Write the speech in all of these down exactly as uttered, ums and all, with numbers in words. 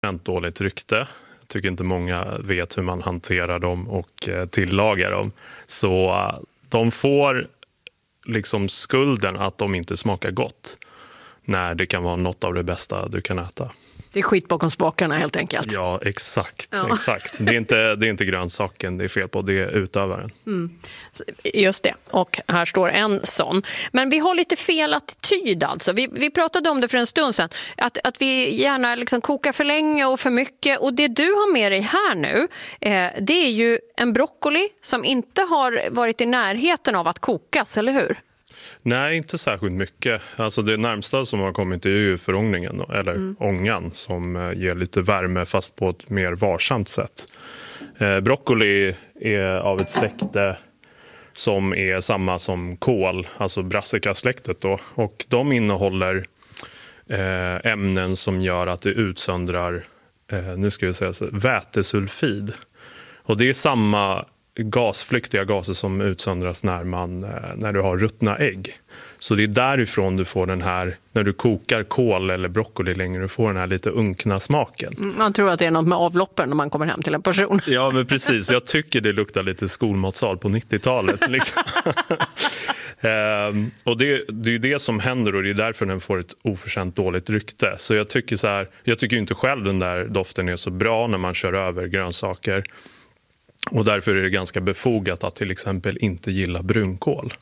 oförtjänt dåligt rykte. Jag tycker inte många vet hur man hanterar dem och tillagar dem. Så de får liksom skulden att de inte smakar gott när det kan vara något av det bästa du kan äta. Det är skit bakom spakarna helt enkelt. Ja, exakt. Ja. exakt. Det är inte, det är inte grönsaken det är fel på, det är utövaren. Mm. Just det, och här står en sån. Men vi har lite fel attityd alltså. Vi, vi pratade om det för en stund sedan. Att, att vi gärna liksom kokar för länge och för mycket. Och det du har med dig här nu, eh, det är ju en broccoli som inte har varit i närheten av att kokas, eller hur? Nej, inte särskilt mycket. Alltså det närmsta som har kommit är ju förångningen, eller mm. ångan, som ger lite värme fast på ett mer varsamt sätt. Eh, broccoli är av ett släkte som är samma som kål, alltså brassicasläktet då. Och de innehåller eh, ämnen som gör att det utsöndrar, eh, nu ska vi säga så, vätesulfid. Och det är samma gasflyktiga gaser som utsöndras när, man, när du har ruttna ägg. Så det är därifrån du får den här, när du kokar kål eller broccoli längre, du får den här lite unkna smaken. Man tror att det är något med avloppen när man kommer hem till en person. Ja, men precis. Jag tycker det luktar lite skolmatsal på nittiotalet. Liksom. ehm, och det, det är det som händer, och det är därför den får ett oförtjänt dåligt rykte. Så jag tycker så här, jag tycker inte själv den där doften är så bra när man kör över grönsaker. Och därför är det ganska befogat att till exempel inte gilla brunkål.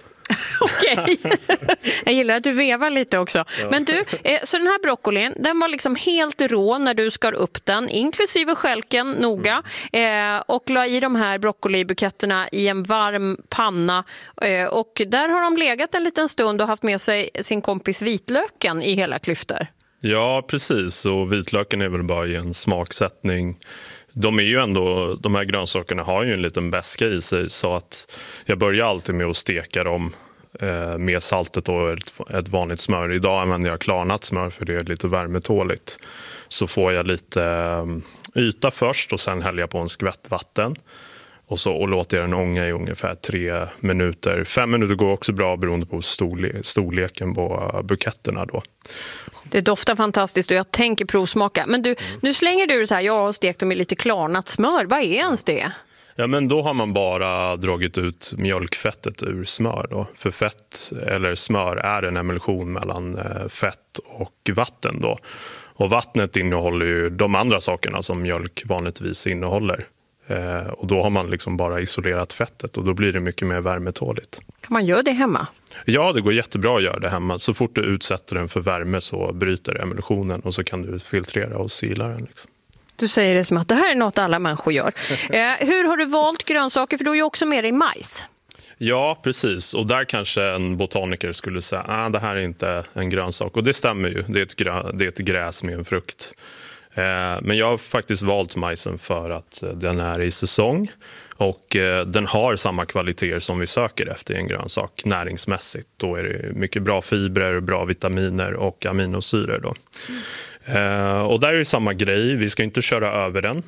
Okej, jag gillar att du vevar lite också. Ja. Men du, så den här broccolin, den var liksom helt rå när du skar upp den, inklusive skälken noga, mm. eh, och la i de här broccolibuketterna i en varm panna. Eh, och där har de legat en liten stund och haft med sig sin kompis vitlöken i hela klyftor. Ja, precis. Och vitlöken är väl bara i en smaksättning. De är ju ändå, de här grönsakerna har ju en liten beska i sig, så att jag börjar alltid med att steka dem eh, med saltet och ett, ett vanligt smör. Idag använder jag klarnat smör för det är lite värmetåligt. Så får jag lite eh, yta först och sen häller jag på en skvätt vatten. Och, så, och låter jag den ånga i ungefär tre minuter. Fem minuter går också bra beroende på storle- storleken på buketterna då. Det doftar fantastiskt och jag tänker provsmaka. Men du, mm. nu slänger du det så här, jag har stekt dem med lite klarnat smör. Vad är ens det? Ja, men då har man bara dragit ut mjölkfettet ur smör då. För fett eller smör är en emulsion mellan fett och vatten då. Och vattnet innehåller ju de andra sakerna som mjölk vanligtvis innehåller. Eh, och då har man liksom bara isolerat fettet och då blir det mycket mer värmetåligt. Kan man göra det hemma? Ja, det går jättebra att göra det hemma. Så fort du utsätter den för värme så bryter emulsionen och så kan du filtrera och sila den. Liksom. Du säger det som att det här är något alla människor gör. eh, hur har du valt grönsaker? För du är ju också med dig majs. Ja, precis. Och där kanske en botaniker skulle säga att ah, det här är inte en grönsak. Och det stämmer ju. Det är ett, grö- det är ett gräs med en frukt. Men jag har faktiskt valt majsen för att den är i säsong och den har samma kvaliteter som vi söker efter i en grönsak näringsmässigt. Då är det mycket bra fibrer, bra vitaminer och aminosyror då. Mm. Och där är det samma grej, vi ska inte köra över den.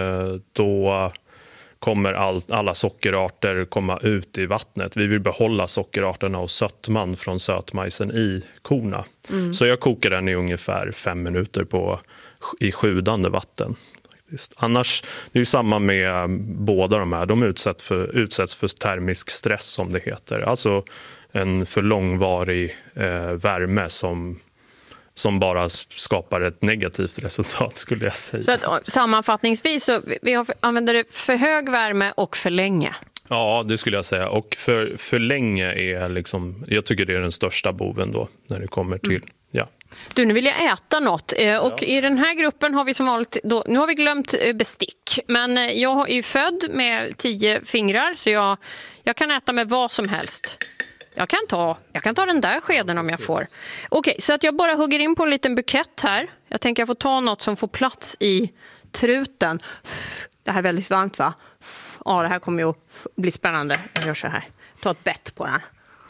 Då kommer all, alla sockerarter komma ut i vattnet. Vi vill behålla sockerarterna och sötman från sötmajsen i korna. Mm. Så jag kokar den i ungefär fem minuter på i sjudande vatten. Annars, det är ju samma med båda de här. De utsätts för, utsätts för termisk stress som det heter. Alltså en för långvarig eh, värme som, som bara skapar ett negativt resultat skulle jag säga. Så att, sammanfattningsvis så vi har, använder det för hög värme och för länge. Ja, det skulle jag säga. Och för, för länge är liksom, jag tycker det är den största boven då när det kommer till, mm. ja. Du, nu vill jag äta något och ja. I den här gruppen har vi som vanligt, då, nu har vi glömt bestick, men jag är ju född med tio fingrar så jag, jag kan äta med vad som helst. Jag kan ta, jag kan ta den där skeden om jag får. Okej, så att jag bara hugger in på en liten bukett här. Jag tänker jag får ta något som får plats i truten. Det här är väldigt varmt va? Ja, det här kommer ju att bli spännande. Jag gör så här. Ta ett bett på den.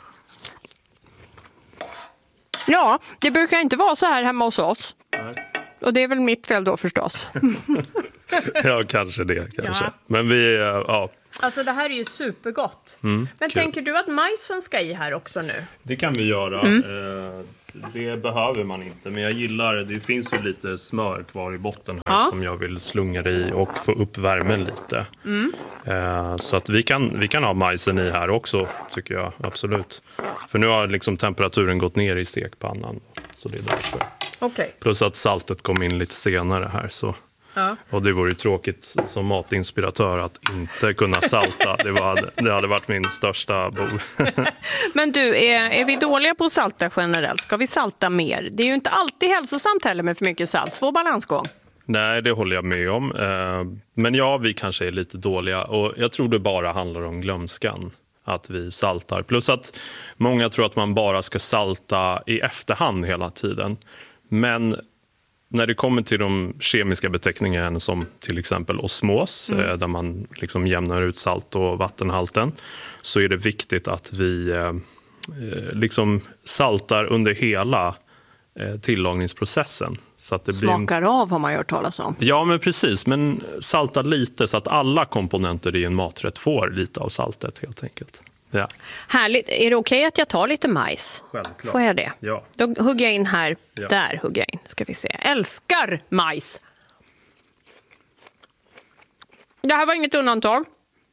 Ja, det brukar inte vara så här hemma hos oss. Nej. Och det är väl mitt fel då förstås. Ja, kanske det. Kanske. Ja. Men vi, ja. Alltså det här är ju supergott. Mm, Men kul. Tänker du att majsen ska i här också nu? Det kan vi göra. Mm. det behöver man inte. Men jag gillar, det finns ju lite smör kvar i botten här ja. som jag vill slunga i och få upp värmen lite. Mm. Eh, så att vi kan, vi kan ha majsen i här också, tycker jag, absolut. För nu har liksom temperaturen gått ner i stekpannan. Så det är därför. Okay. Plus att saltet kom in lite senare här, så... Ja. Och det vore ju tråkigt som matinspiratör att inte kunna salta. Det, var, det hade varit min största bov. Men du, är, är vi dåliga på att salta generellt? Ska vi salta mer? Det är ju inte alltid hälsosamt heller med för mycket salt. Svår balansgång. Nej, det håller jag med om. Men ja, vi kanske är lite dåliga. Och jag tror det bara handlar om glömskan att vi saltar. Plus att många tror att man bara ska salta i efterhand hela tiden. Men... När det kommer till de kemiska beteckningarna som till exempel osmos, mm. där man liksom jämnar ut salt- och vattenhalten, så är det viktigt att vi eh, liksom saltar under hela eh, tillagningsprocessen. Så att det Smakar blir en... av har man hört talas om. Ja, men precis. Men salta lite så att alla komponenter i en maträtt får lite av saltet helt enkelt. Ja. Härligt. Är det okej att jag tar lite majs? Självklart. Får jag det? Ja. Då hugger jag in här. Ja. Där hugger jag in. Ska vi se. Älskar majs. Det här var inget undantag.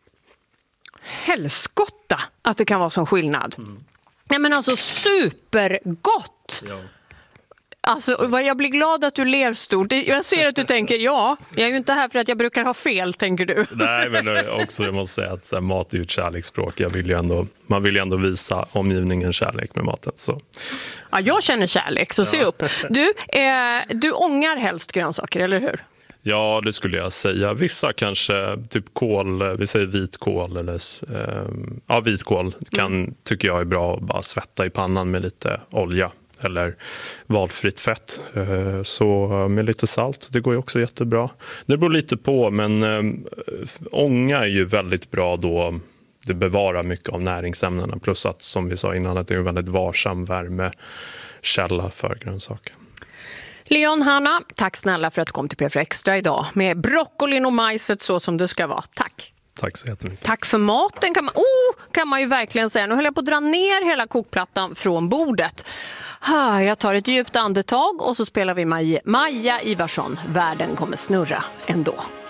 Helskotta att det kan vara sån skillnad. Mm. Nej, men alltså supergott. Ja. Alltså, jag blir glad att du ler stort. Jag ser att du tänker, ja, jag är ju inte här för att jag brukar ha fel, tänker du. Nej, men också jag måste säga att så här, mat är ju ett kärleksspråk. Jag vill ju ändå, man vill ju ändå visa omgivningen kärlek med maten. Så. Ja, jag känner kärlek, så ja. Se upp. Du, eh, du ångar helst grönsaker, eller hur? Ja, det skulle jag säga. Vissa kanske, typ kål, vi säger vitkål eller eh, ja, vitkål kan, mm. tycker jag är bra att bara svetta i pannan med lite olja. Eller valfritt fett. Så med lite salt, det går ju också jättebra. Det beror lite på, men ånga är ju väldigt bra då. Det bevarar mycket av näringsämnena. Plus att, som vi sa innan, att det är en väldigt varsam värmekälla för grönsaker. Leon, Hanna, tack snälla för att du kom till P F Extra idag. Med broccolin och majset så som det ska vara. Tack. Tack så jättemycket. Tack för maten kan man, oh, kan man ju verkligen säga. Nu höll jag på att dra ner hela kokplattan från bordet. Jag tar ett djupt andetag och så spelar vi Maja, Maja Ivarsson. Världen kommer snurra ändå.